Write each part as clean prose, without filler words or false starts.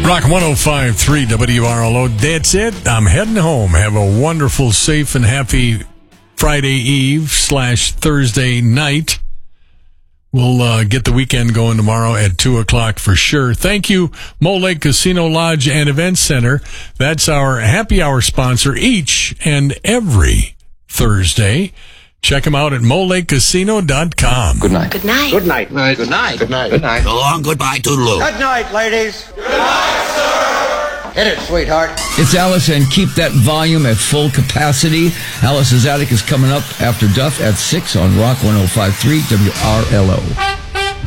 Rock 105.3 WRLO. That's it. I'm heading home. Have a wonderful, safe, and happy Friday Eve / Thursday night. We'll get the weekend going tomorrow at 2 o'clock for sure. Thank you, Mole Lake Casino Lodge and Event Center. That's our happy hour sponsor each and every Thursday. Check them out at molelakecasino.com. Good night. Good night. Good night. Good night. Good night. Good night. Good night. So long, goodbye, toodaloo. Good night, ladies. Good night, sir. Hit it, sweetheart. It's Alice, and keep that volume at full capacity. Alice's Attic is coming up after Duff at 6 on Rock 105.3 WRLO.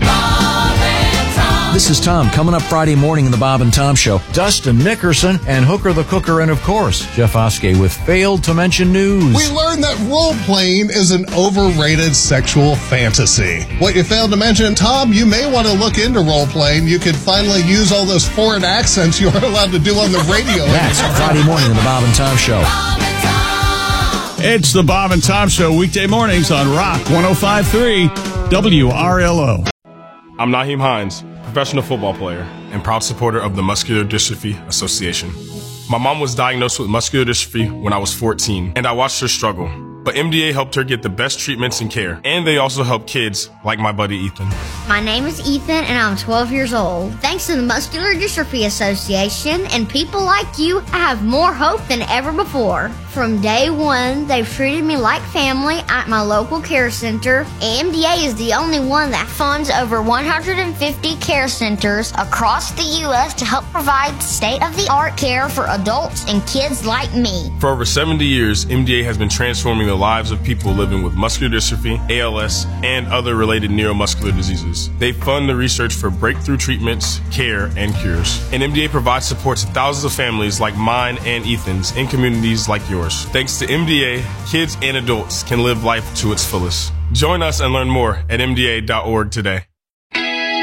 This is Tom, coming up Friday morning in the Bob and Tom Show. Dustin Nickerson and Hooker the Cooker, and of course, Jeff Oskey with Failed to Mention News. We learned that role-playing is an overrated sexual fantasy. What you failed to mention, Tom, you may want to look into role-playing. You could finally use all those foreign accents you aren't allowed to do on the radio. That's Friday morning in the Bob and Tom Show. It's the Bob and Tom Show, weekday mornings on Rock 105.3 WRLO. I'm Naheem Hines, professional football player and proud supporter of the Muscular Dystrophy Association. My mom was diagnosed with muscular dystrophy when I was 14, and I watched her struggle. But MDA helped her get the best treatments and care, and they also help kids like my buddy Ethan. My name is Ethan, and I'm 12 years old. Thanks to the Muscular Dystrophy Association and people like you, I have more hope than ever before. From day one, they've treated me like family at my local care center. MDA is the only one that funds over 150 care centers across the U.S. to help provide state-of-the-art care for adults and kids like me. For over 70 years, MDA has been transforming the lives of people living with muscular dystrophy, ALS, and other related neuromuscular diseases. They fund the research for breakthrough treatments, care, and cures. And MDA provides support to thousands of families like mine and Ethan's in communities like yours. Thanks to MDA, kids and adults can live life to its fullest. Join us and learn more at MDA.org today.